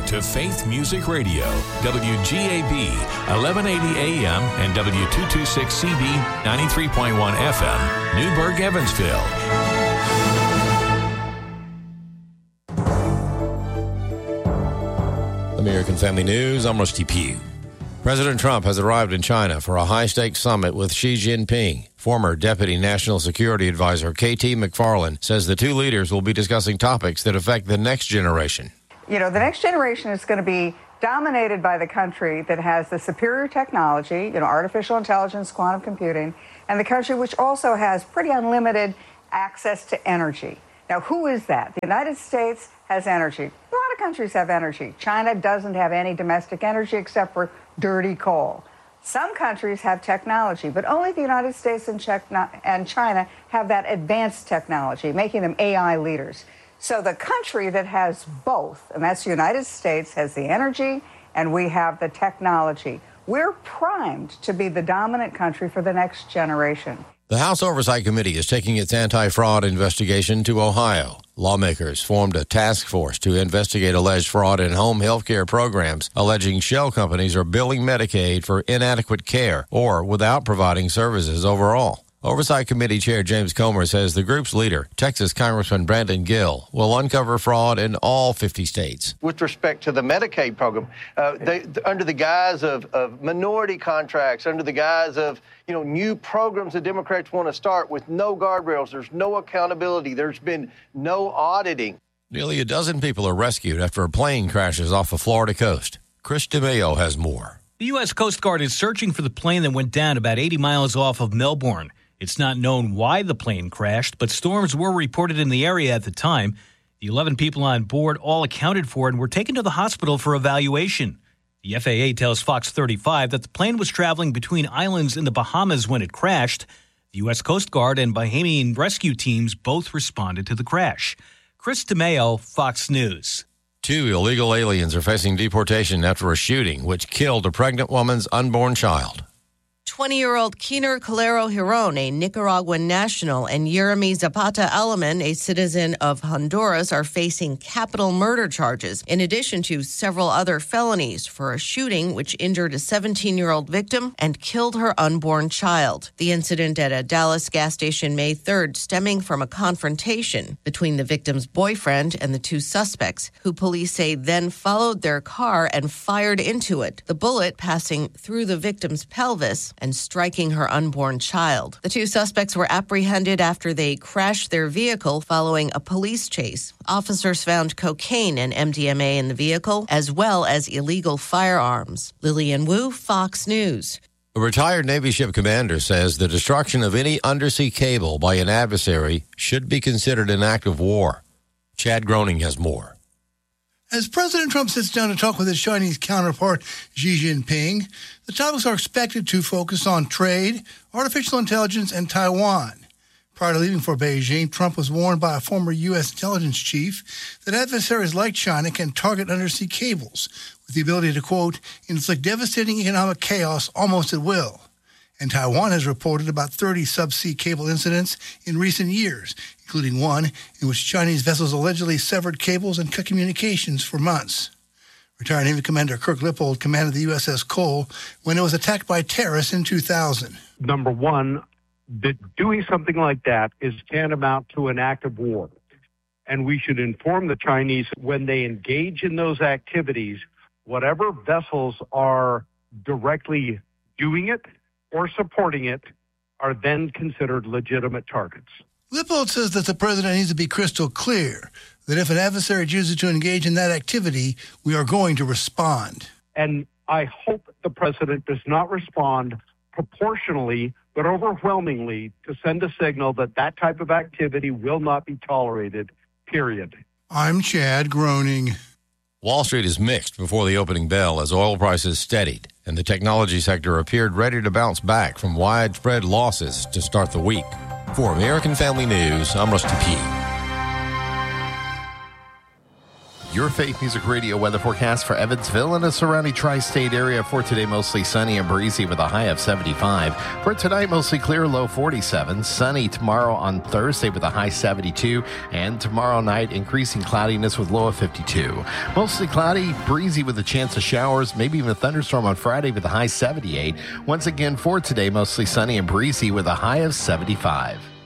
to Faith Music Radio, WGAB, 1180 AM and W226CB, 93.1 FM, Newburgh, Evansville. American Family News, I'm Rusty Pugh. President Trump has arrived in China for a high-stakes summit with Xi Jinping. Former Deputy National Security Advisor K.T. McFarland says the two leaders will be discussing topics that affect the next generation. You know, the next generation is going to be dominated by the country that has the superior technology, artificial intelligence, quantum computing, and the country which also has pretty unlimited access to energy. Now, who is that? The United States has energy. A lot of countries have energy. China doesn't have any domestic energy except for dirty coal. Some countries have technology, but only the United States and China have that advanced technology, making them AI leaders. So the country that has both, and that's the United States, has the energy and we have the technology. We're primed to be the dominant country for the next generation. The House Oversight Committee is taking its anti-fraud investigation to Ohio. Lawmakers formed a task force to investigate alleged fraud in home health care programs, alleging shell companies are billing Medicaid for inadequate care or without providing services overall. Oversight Committee Chair James Comer says the group's leader, Texas Congressman Brandon Gill, will uncover fraud in all 50 states. With respect to the Medicaid program, under the guise of minority contracts, under the guise of new programs the Democrats want to start with no guardrails, there's no accountability, there's been no auditing. Nearly a dozen people are rescued after a plane crashes off the Florida coast. Chris DeMeo has more. The U.S. Coast Guard is searching for the plane that went down about 80 miles off of Melbourne. It's not known why the plane crashed, but storms were reported in the area at the time. The 11 people on board all accounted for and were taken to the hospital for evaluation. The FAA tells Fox 35 that the plane was traveling between islands in the Bahamas when it crashed. The U.S. Coast Guard and Bahamian rescue teams both responded to the crash. Chris DeMeo, Fox News. 2 illegal aliens are facing deportation after a shooting which killed a pregnant woman's unborn child. 20-year-old Kiner Calero Hiron, a Nicaraguan national, and Jeremy Zapata Alaman, a citizen of Honduras, are facing capital murder charges, in addition to several other felonies for a shooting which injured a 17-year-old victim and killed her unborn child. The incident at a Dallas gas station May 3rd stemming from a confrontation between the victim's boyfriend and the two suspects, who police say then followed their car and fired into it, the bullet passing through the victim's pelvis and striking her unborn child. The two suspects were apprehended after they crashed their vehicle following a police chase. Officers found cocaine and MDMA in the vehicle, as well as illegal firearms. Lillian Wu, Fox News. A retired Navy ship commander says the destruction of any undersea cable by an adversary should be considered an act of war. Chad Groening has more. As President Trump sits down to talk with his Chinese counterpart, Xi Jinping, the topics are expected to focus on trade, artificial intelligence, and Taiwan. Prior to leaving for Beijing, Trump was warned by a former U.S. intelligence chief that adversaries like China can target undersea cables with the ability to, quote, inflict devastating economic chaos almost at will. And Taiwan has reported about 30 subsea cable incidents in recent years, including one in which Chinese vessels allegedly severed cables and cut communications for months. Retired Navy Commander Kirk Lippold commanded the USS Cole when it was attacked by terrorists in 2000. Number one, that doing something like that is tantamount to an act of war. And we should inform the Chinese when they engage in those activities, whatever vessels are directly doing it or supporting it are then considered legitimate targets. Lippold says that the president needs to be crystal clear that if an adversary chooses to engage in that activity, we are going to respond. And I hope the president does not respond proportionally, but overwhelmingly to send a signal that that type of activity will not be tolerated, period. I'm Chad Groening. Wall Street is mixed before the opening bell as oil prices steadied, and the technology sector appeared ready to bounce back from widespread losses to start the week. For American Family News, I'm Rusty Pugh. Your Faith Music Radio weather forecast for Evansville and the surrounding tri-state area. For today, mostly sunny and breezy with a high of 75. For tonight, mostly clear, low 47. Sunny tomorrow on Thursday with a high 72. And tomorrow night, increasing cloudiness with low of 52. Mostly cloudy, breezy with a chance of showers, maybe even a thunderstorm on Friday with a high 78. Once again, for today, mostly sunny and breezy with a high of 75.